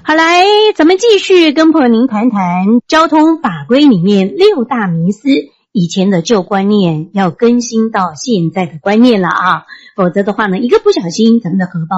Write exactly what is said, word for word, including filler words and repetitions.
好，来，咱们继续跟朋友您谈谈交通法规里面六大迷思，以前的旧观念要更新到现在的观念了啊，否则的话呢，一个不小心，咱们的荷包